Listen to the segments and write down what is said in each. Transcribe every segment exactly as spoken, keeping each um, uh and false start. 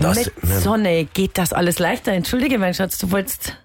Das, Mit Sonne geht das alles leichter. Entschuldige, mein Schatz, du wolltest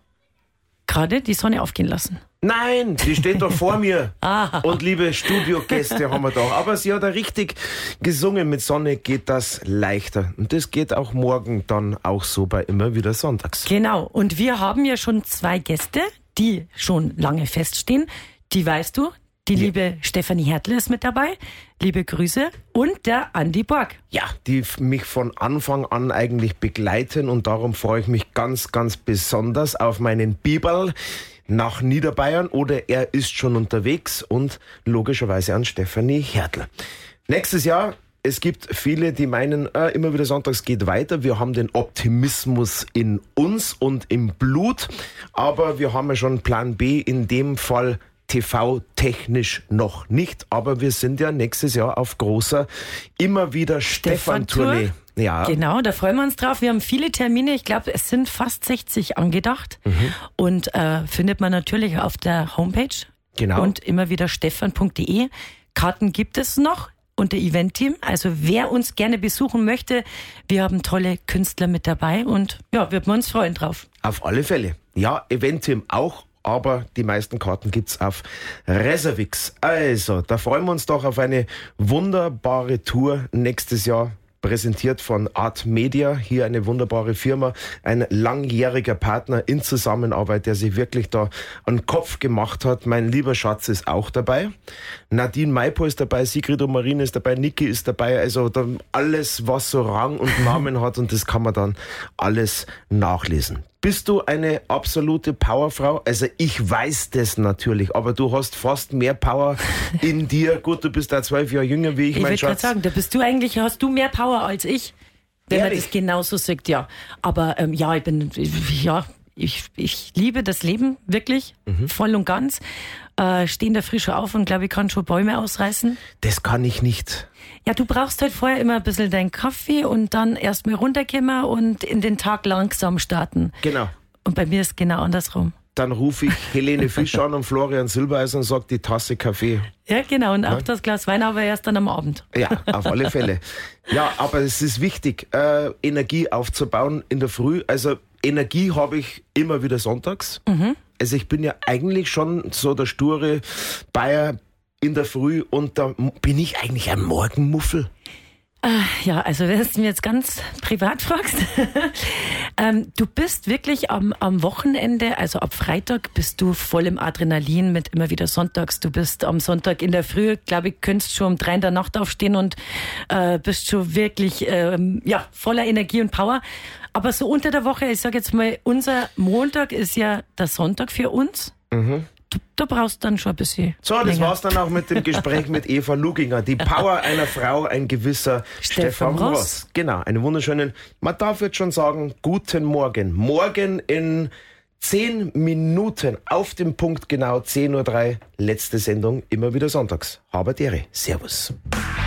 gerade die Sonne aufgehen lassen. Nein, die steht doch vor mir. Ah. Und liebe Studiogäste haben wir da. Aber sie hat da richtig gesungen. Mit Sonne geht das leichter. Und das geht auch morgen dann auch so bei Immer wieder Sonntags. Genau. Und wir haben ja schon zwei Gäste, die schon lange feststehen. Die weißt du. Die Ja. liebe Stefanie Hertel ist mit dabei. Liebe Grüße. Und der Andi Borg. Ja, die f- mich von Anfang an eigentlich begleiten. Und darum freue ich mich ganz, ganz besonders auf meinen Biberl nach Niederbayern. Oder er ist schon unterwegs. Und logischerweise an Stefanie Hertel. Nächstes Jahr, es gibt viele, die meinen, äh, immer wieder sonntags geht weiter. Wir haben den Optimismus in uns und im Blut. Aber wir haben ja schon Plan B, in dem Fall T V-technisch noch nicht. Aber wir sind ja nächstes Jahr auf großer immer wieder Stefan-Tournee. Ja. Genau, da freuen wir uns drauf. Wir haben viele Termine. Ich glaube, es sind fast sechzig angedacht. Mhm. Und äh, findet man natürlich auf der Homepage. Genau. Und immer wieder stefan punkt de. Karten gibt es noch unter Event-Team. Also wer uns gerne besuchen möchte, wir haben tolle Künstler mit dabei. Und ja, würden wir uns freuen drauf. Auf alle Fälle. Ja, Eventim auch. Aber die meisten Karten gibt's auf Reservix. Also, da freuen wir uns doch auf eine wunderbare Tour nächstes Jahr. Präsentiert von Art Media, hier eine wunderbare Firma, ein langjähriger Partner in Zusammenarbeit, der sich wirklich da an den Kopf gemacht hat. Mein lieber Schatz ist auch dabei. Nadine Maipo ist dabei, Sigrid und Marine ist dabei, Niki ist dabei. Also da alles, was so Rang und Namen hat, und das kann man dann alles nachlesen. Bist du eine absolute Powerfrau? Also ich weiß das natürlich, aber du hast fast mehr Power in dir. Gut, du bist da zwölf Jahre jünger wie ich, Ich mein würde gerade Schatz. sagen, da bist du eigentlich, hast du mehr Power als ich. Wenn Ehrlich? man das genauso sagt, ja. Aber ähm, ja, ich bin, ja, ich, ich liebe das Leben, wirklich, Mhm. voll und ganz. Äh, stehe in der Früh schon auf und glaube, ich kann schon Bäume ausreißen. Das kann ich nicht. Ja, du brauchst halt vorher immer ein bisschen deinen Kaffee und dann erstmal runterkommen und in den Tag langsam starten. Genau. Und bei mir ist es genau andersrum. Dann rufe ich Helene Fisch an und Florian Silbereisen und sage die Tasse Kaffee. Ja, genau. Und auch das Glas Wein, aber erst dann am Abend. Ja, auf alle Fälle. Ja, aber es ist wichtig, äh, Energie aufzubauen in der Früh. Also Energie habe ich immer wieder sonntags. Mhm. Also ich bin ja eigentlich schon so der sture Bayer in der Früh und da m- bin ich eigentlich ein Morgenmuffel. Ja, also wenn du mich jetzt ganz privat fragst, ähm, du bist wirklich am, am Wochenende, also ab Freitag bist du voll im Adrenalin mit immer wieder sonntags. Du bist am Sonntag in der Früh, glaube ich, könntest schon um drei in der Nacht aufstehen und äh, bist schon wirklich ähm, ja voller Energie und Power. Aber so unter der Woche, ich sage jetzt mal, unser Montag ist ja der Sonntag für uns. Mhm. Du, du brauchst dann schon ein bisschen So, das länger. war's dann auch mit dem Gespräch mit Eva Luginger. Die Power einer Frau, ein gewisser Stefan Stefan Ross. Ross. Genau, einen wunderschönen, man darf jetzt schon sagen, guten Morgen. Morgen in zehn Minuten, auf dem Punkt genau zehn Uhr drei, letzte Sendung, immer wieder sonntags. Habert Ehre. Servus.